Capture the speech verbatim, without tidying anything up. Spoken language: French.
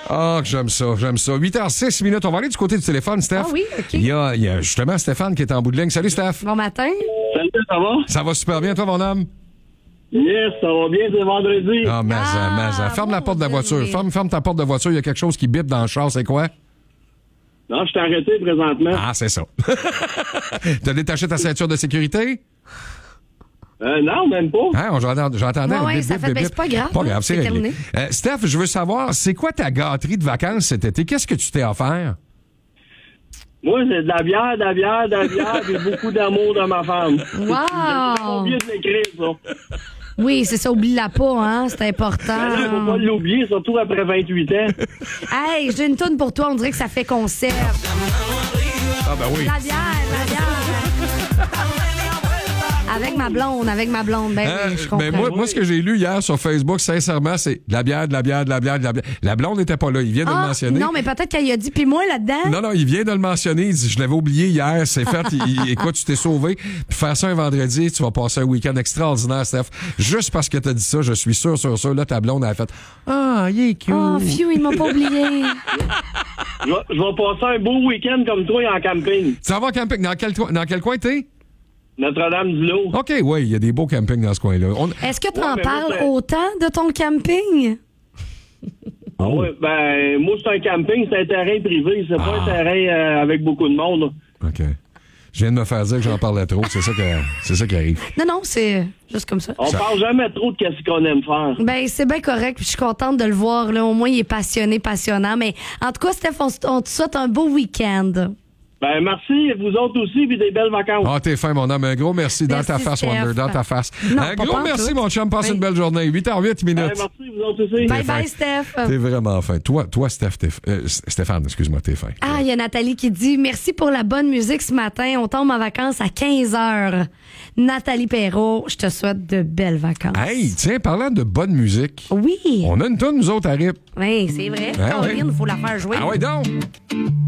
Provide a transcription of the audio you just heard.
Ah, oh, j'aime ça, j'aime ça. huit heures six minutes. On va aller du côté du téléphone, Steph. Ah oui, OK. Il y a, il y a justement Stéphane qui est en bout de ligne. Salut, Steph. Bon matin. Salut, ça va? Ça va super bien, toi, mon homme? Yes, ça va bien, c'est vendredi. Ah, mais Ah, mais Ferme la porte de la voiture. oui. Ferme, ferme ta porte de voiture. Il y a quelque chose qui bip dans le char. C'est quoi? Non, je t'ai arrêté présentement. Ah, c'est ça. T'as détaché ta ceinture de sécurité? Euh, non, même pas. Hein, j'entendais, j'entendais Ouais, un ouais, bip, ça bip, fait- bip, ben, bip. c'est pas grave, Pas hein, grave, c'est c'est réglé. terminé. Euh, Steph, je veux savoir, c'est quoi ta gâterie de vacances cet été? Qu'est-ce que tu t'es offert? Moi, c'est de la bière, de la bière, de la bière, et beaucoup d'amour de ma femme. J'ai Wow! oublié de l'écrire, ça. Oui, c'est ça, oublie-la pas, hein, c'est Ben là, faut important. pas l'oublier, surtout après vingt-huit ans. Hey, j'ai une toune pour toi, on dirait que ça fait conserve. Ah, ben oui. La bière, la bière. Avec ma blonde, avec ma blonde, ben Hein, oui, je comprends. ben moi, moi, ce que j'ai lu hier sur Facebook, sincèrement, c'est de la bière, de la bière, de la bière, de la bière. La blonde n'était pas là. Il vient de le Ah, mentionner. non, mais peut-être qu'il y a dit, puis moi là-dedans. Non, non, il vient de le mentionner. Il dit, je l'avais oublié hier. C'est fait. Il- il- écoute, tu t'es sauvé. Puis faire ça un vendredi, tu vas passer un week-end extraordinaire, Steph. Juste parce que t'as dit ça, je suis sûr, sûr, sûr. Là, ta blonde, elle a fait, ah, il est cute. Oh, Fiu, il m'a pas oublié. Je vais, je vais passer un beau week-end comme toi en camping. Tu vas en camping. Dans quel, dans quel coin t'es? Notre-Dame-du-Lot. OK, oui, il y a des beaux campings dans ce coin-là. On- Est-ce que tu Ouais, en mais moi, parles c'est- autant de ton camping? Ah ouais, ben, moi, c'est un camping, c'est un terrain privé. C'est pas un terrain euh, avec beaucoup de monde. OK. Je viens de me faire dire que j'en parlais trop. C'est ça, que, c'est ça qui arrive. Non, non, c'est juste comme ça. On parle jamais trop de ce qu'on aime faire. Ben, c'est bien correct, puis je suis contente de le voir. Là. Au moins, il est passionné, passionnant. Mais en tout cas, Steph, on, s- on te souhaite un beau week-end. Ben, merci, vous autres aussi, puis des belles vacances. Ah, t'es fin, mon homme. Un gros merci, dans Merci, ta face, Steph. Wonder, dans ta face. Non, un pas gros pantoute. merci, mon chum. Passe Oui. une belle journée. huit heures huit Ben, minutes. merci, vous autres aussi. Bye fin. bye, Steph. T'es vraiment fin. Toi, toi Steph, t'es, euh, Stéphane, excuse-moi, t'es fin. Ah, il y a Nathalie qui dit merci pour la bonne musique ce matin. On tombe en vacances à quinze heures. Nathalie Perrault, je te souhaite de belles vacances. Hey, tiens, parlant de bonne musique, Oui. on a une tonne, nous autres, à R I P. Oui, c'est vrai. Ah, Caroline, il oui. faut la faire jouer. Ah ouais, donc!